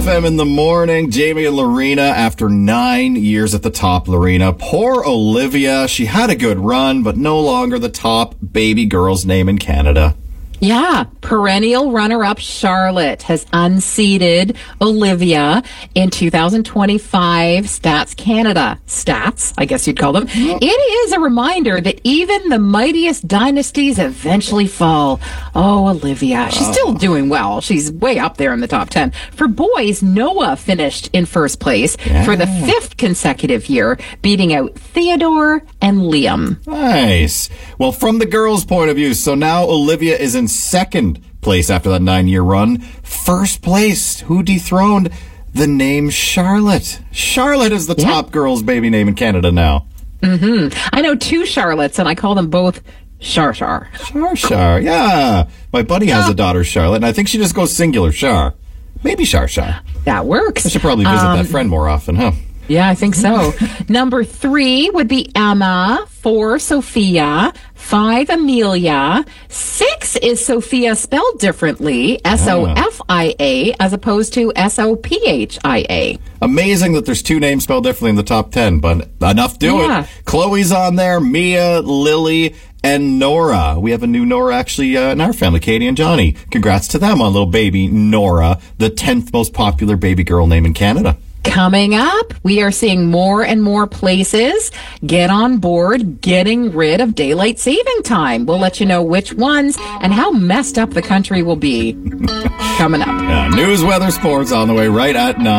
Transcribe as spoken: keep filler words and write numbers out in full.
F M in the morning. Jamie and Lorena after nine years at the top, Lorena. Poor Olivia. She had a good run, but no longer the top baby girl's name in Canada. Yeah, perennial runner-up Charlotte has unseated Olivia in two thousand twenty-five Stats Canada stats, I guess you'd call them. It is a reminder that even the mightiest dynasties eventually fall. Oh, Olivia, she's still doing well. She's way up there in the top ten. For boys, Noah finished in first place Yeah. for the fifth consecutive year, beating out Theodore and Liam. Nice. Well, from the girls' point of view, so now Olivia is in second place after that nine-year run. First place, who dethroned the name Charlotte? Charlotte is the Yeah. top girl's baby name in Canada now. Mm-hmm. I know two Charlottes, and I call them both Char Char. Char Char, yeah. My buddy has a daughter, Charlotte, and I think she just goes singular, Char. Maybe Char Char. That works. I should probably visit Um, that friend more often, huh? Yeah, I think so. Number three would be Emma. Four, Sophia. Five, Amelia. Six is Sophia spelled differently, S O F I A, as opposed to S O P H I A. Amazing that there's two names spelled differently in the top ten, but enough do Yeah. it. Chloe's on there, Mia, Lily, and Nora. We have a new Nora actually uh, in our family, Katie and Johnny. Congrats to them on little baby Nora, the tenth most popular baby girl name in Canada. Coming up, we are seeing more and more places get on board getting rid of daylight saving time. We'll let you know which ones and how messed up the country will be. Coming up. Yeah, news, weather, sports on the way right at nine.